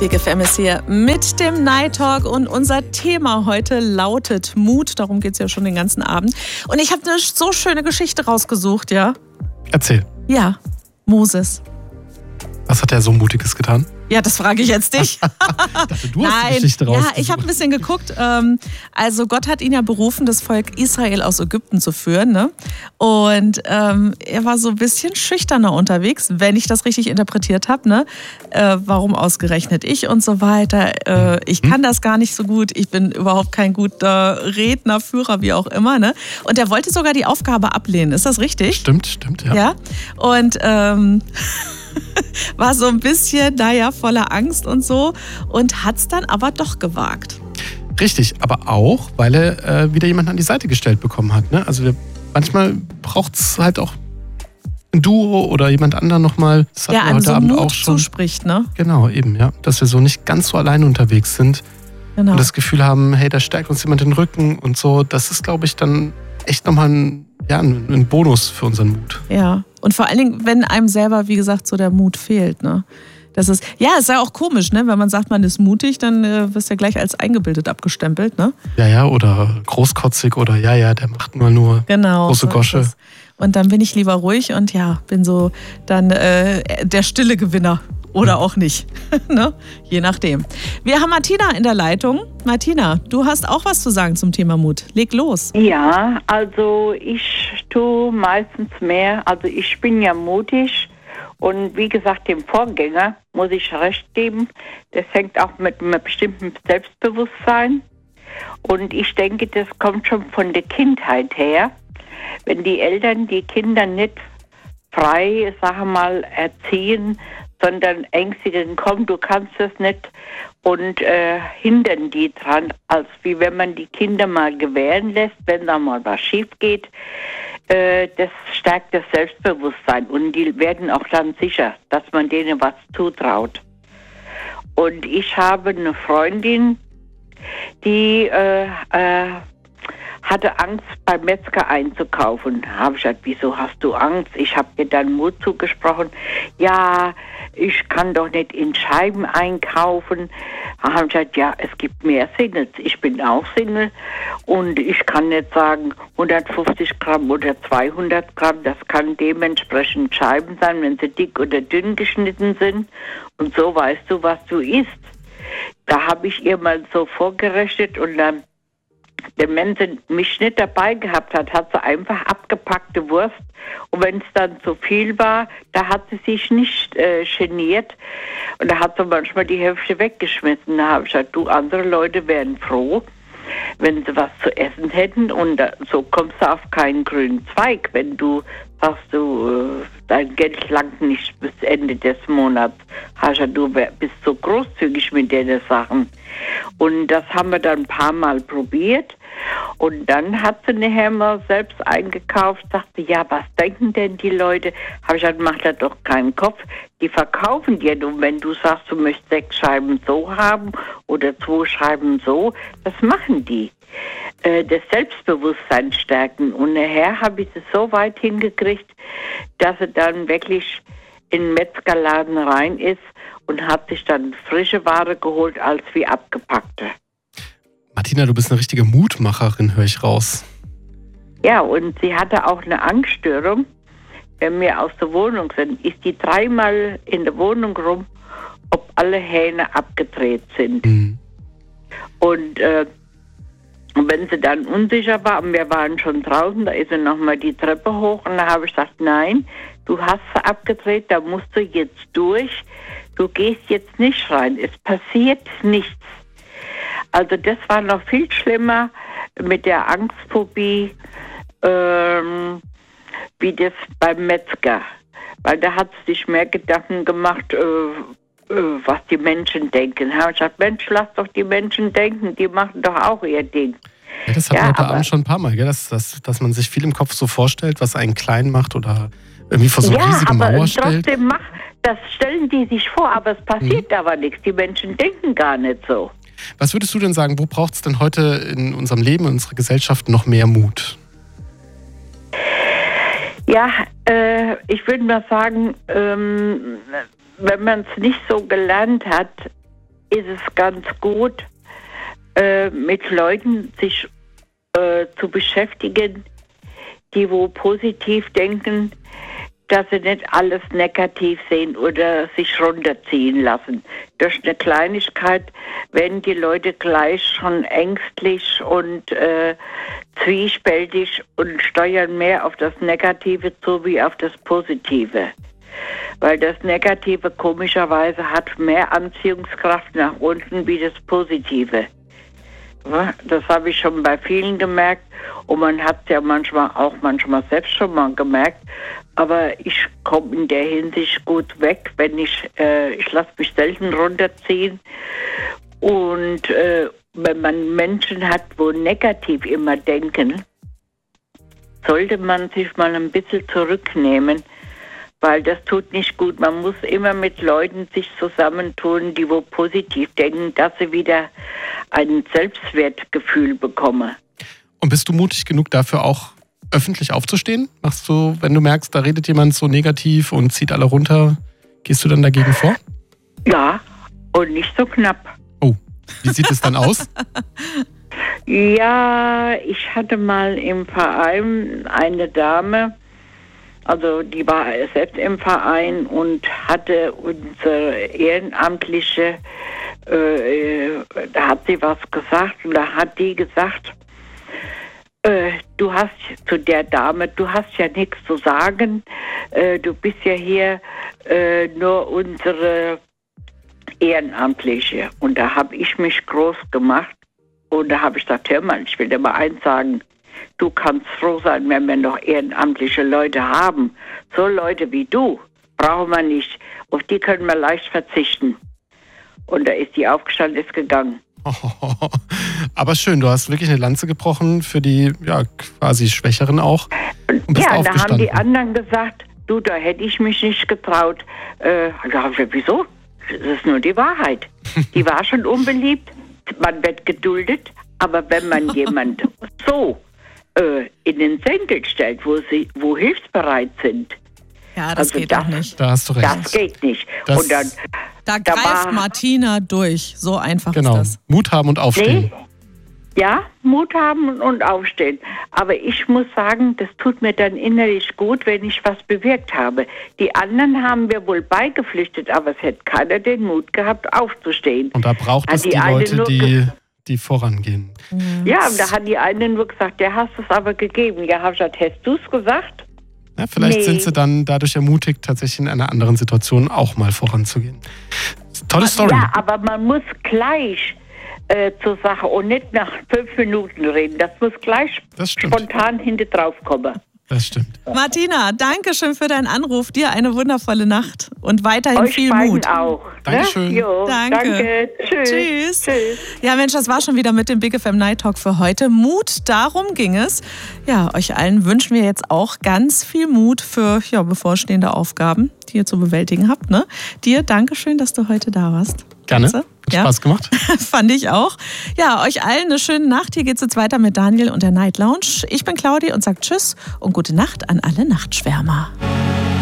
Big FM ist hier mit dem Night Talk und unser Thema heute lautet Mut. Darum geht es ja schon den ganzen Abend. Und ich habe eine so schöne Geschichte rausgesucht, ja? Erzähl. Ja, Moses. Was hat er so Mutiges getan? Ja, das frage ich jetzt dich. Du hast die Geschichte rausgesucht. Ja, ich habe ein bisschen geguckt. Also Gott hat ihn ja berufen, das Volk Israel aus Ägypten zu führen. Ne? Und er war so ein bisschen schüchterner unterwegs, wenn ich das richtig interpretiert habe. Ne? Warum ausgerechnet ich und so weiter. Ich kann das gar nicht so gut. Ich bin überhaupt kein guter Redner, Führer, wie auch immer. Ne? Und er wollte sogar die Aufgabe ablehnen. Ist das richtig? Stimmt, ja. Ja? Und war so ein bisschen, voller Angst und so und hat es dann aber doch gewagt. Richtig, aber auch, weil er wieder jemanden an die Seite gestellt bekommen hat. Ne? Also manchmal braucht es halt auch ein Duo oder jemand anderen nochmal. Das hatten wir einem heute so Abend Mut auch schon. zuspricht, ne? Genau, eben, ja. Dass wir so nicht ganz so alleine unterwegs sind. Genau. Und das Gefühl haben, hey, da stärkt uns jemand den Rücken und so. Das ist, glaube ich, dann echt nochmal ein Bonus für unseren Mut. Ja, und vor allen Dingen, wenn einem selber, wie gesagt, so der Mut fehlt, ne? Das ist ja auch komisch, ne? Wenn man sagt, man ist mutig, dann wirst du ja gleich als eingebildet abgestempelt, ne? Ja, oder großkotzig oder der macht nur genau, große Gosche. Und dann bin ich lieber ruhig und bin so dann der stille Gewinner. Oder auch nicht, ne? Je nachdem. Wir haben Martina in der Leitung. Martina, du hast auch was zu sagen zum Thema Mut. Leg los. Ja, also ich tue meistens mehr. Also ich bin ja mutig und wie gesagt, dem Vorgänger muss ich recht geben. Das hängt auch mit einem bestimmten Selbstbewusstsein. Und ich denke, das kommt schon von der Kindheit her. Wenn die Eltern die Kinder nicht frei, erziehen, sondern ängstigen, komm, du kannst das nicht und hindern die dran, als wie wenn man die Kinder mal gewähren lässt, wenn da mal was schief geht. Das stärkt das Selbstbewusstsein und die werden auch dann sicher, dass man denen was zutraut. Und ich habe eine Freundin, die hatte Angst, beim Metzger einzukaufen. Da habe ich gesagt, wieso hast du Angst? Ich habe dir dann Mut zugesprochen. Ja, ich kann doch nicht in Scheiben einkaufen. Da habe ich gesagt, ja, es gibt mehr Singles. Ich bin auch Single und ich kann nicht sagen 150 Gramm oder 200 Gramm. Das kann dementsprechend Scheiben sein, wenn sie dick oder dünn geschnitten sind. Und so weißt du, was du isst. Da habe ich ihr mal so vorgerechnet und dann, wenn sie mich nicht dabei gehabt hat, hat sie einfach abgepackte Wurst. Und wenn es dann zu viel war, da hat sie sich nicht geniert. Und da hat sie manchmal die Hälfte weggeschmissen. Da habe ich gesagt, du, andere Leute wären froh, wenn sie was zu essen hätten. Und so kommst du auf keinen grünen Zweig, wenn du sagst, dein Geld langt nicht bis Ende des Monats. Hascha, du bist so großzügig mit den Sachen. Und das haben wir dann ein paar Mal probiert. Und dann hat sie nachher mal selbst eingekauft, sagte, ja, was denken denn die Leute? Habe ich gesagt, mach da doch keinen Kopf. Die verkaufen dir, und wenn du sagst, du möchtest 6 Scheiben so haben oder 2 Scheiben so, das machen die. Das Selbstbewusstsein stärken. Und nachher habe ich es so weit hingekriegt, dass sie dann wirklich in den Metzgerladen rein ist und hat sich dann frische Ware geholt als wie abgepackte. Martina, du bist eine richtige Mutmacherin, höre ich raus. Ja, und sie hatte auch eine Angststörung. Wenn wir aus der Wohnung sind, ist die 3-mal in der Wohnung rum, ob alle Hähne abgedreht sind. Mhm. Und wenn sie dann unsicher war, und wir waren schon draußen, da ist sie nochmal die Treppe hoch und da habe ich gesagt, nein, du hast sie abgedreht, da musst du jetzt durch. Du gehst jetzt nicht rein, es passiert nichts. Also das war noch viel schlimmer mit der Angstphobie, wie das beim Metzger. Weil da hat sie sich mehr Gedanken gemacht, was die Menschen denken. Da habe ich gesagt, Mensch, lass doch die Menschen denken, die machen doch auch ihr Ding. Ja, das hatten wir heute Abend schon ein paar Mal, gell? Dass man sich viel im Kopf so vorstellt, was einen klein macht oder irgendwie vor so eine riesige Mauer stellt. Trotzdem das stellen die sich vor, aber es passiert aber nichts. Die Menschen denken gar nicht so. Was würdest du denn sagen, wo braucht es denn heute in unserem Leben, in unserer Gesellschaft noch mehr Mut? Ja, ich würde mal sagen, wenn man es nicht so gelernt hat, ist es ganz gut, mit Leuten sich zu beschäftigen, die wo positiv denken, dass sie nicht alles negativ sehen oder sich runterziehen lassen. Durch eine Kleinigkeit werden die Leute gleich schon ängstlich und zwiespältig und steuern mehr auf das Negative zu wie auf das Positive. Weil das Negative komischerweise hat mehr Anziehungskraft nach unten wie das Positive. Ja, das habe ich schon bei vielen gemerkt und man hat es ja manchmal selbst schon mal gemerkt. Aber ich komme in der Hinsicht gut weg, wenn ich lasse mich selten runterziehen. Und wenn man Menschen hat, wo negativ immer denken, sollte man sich mal ein bisschen zurücknehmen, weil das tut nicht gut. Man muss immer mit Leuten sich zusammentun, die wo positiv denken, dass sie wieder ein Selbstwertgefühl bekommen. Und bist du mutig genug dafür auch öffentlich aufzustehen? Machst du, wenn du merkst, da redet jemand so negativ und zieht alle runter, gehst du dann dagegen vor? Ja, und nicht so knapp. Oh, wie sieht es dann aus? Ja, ich hatte mal im Verein eine Dame, also die war selbst im Verein und hatte unsere Ehrenamtliche, da hat sie was gesagt und da hat die gesagt, du hast zu der Dame, du hast ja nichts zu sagen, du bist ja hier nur unsere Ehrenamtliche. Und da habe ich mich groß gemacht und da habe ich gesagt, hör mal, ich will dir mal eins sagen, du kannst froh sein, wenn wir noch ehrenamtliche Leute haben. So Leute wie du brauchen wir nicht, auf die können wir leicht verzichten. Und da ist die aufgestanden, ist gegangen. Aber schön, du hast wirklich eine Lanze gebrochen für die quasi Schwächeren auch. Und bist ja, aufgestanden. Da haben die anderen gesagt, du, da hätte ich mich nicht getraut. Da habe ich gesagt, wieso? Das ist nur die Wahrheit. Die war schon unbeliebt, man wird geduldet, aber wenn man jemand so in den Senkel stellt, wo hilfsbereit sind, ja, das geht auch nicht. Da hast du recht. Das geht nicht. Und dann, da greift Martina durch. So einfach ist das. Mut haben und aufstehen. Nee, ja, Mut haben und aufstehen. Aber ich muss sagen, das tut mir dann innerlich gut, wenn ich was bewirkt habe. Die anderen haben wir wohl beigepflichtet, aber es hätte keiner den Mut gehabt, aufzustehen. Und da braucht es die Leute, die vorangehen. Ja, und da hat die eine nur gesagt, der hast es aber gegeben. Ja, habe ich gesagt, hast du es gesagt? Ja, vielleicht sind sie dann dadurch ermutigt, tatsächlich in einer anderen Situation auch mal voranzugehen. Tolle Story. Ja, aber man muss gleich zur Sache und nicht nach 5 Minuten reden. Das muss gleich spontan hinter drauf kommen. Das stimmt. Martina, danke schön für deinen Anruf. Dir eine wundervolle Nacht und weiterhin euch viel Mut. Auch. Dankeschön. Ne? Jo, danke. Tschüss. Ja, Mensch, das war schon wieder mit dem Big FM Night Talk für heute. Mut, darum ging es. Ja, euch allen wünschen wir jetzt auch ganz viel Mut für bevorstehende Aufgaben, die ihr zu bewältigen habt. Ne? Dir, danke schön, dass du heute da warst. Gerne. Hat Spaß gemacht. Fand ich auch. Ja, euch allen eine schöne Nacht. Hier geht's jetzt weiter mit Daniel und der Night Lounge. Ich bin Claudi und sage Tschüss und gute Nacht an alle Nachtschwärmer.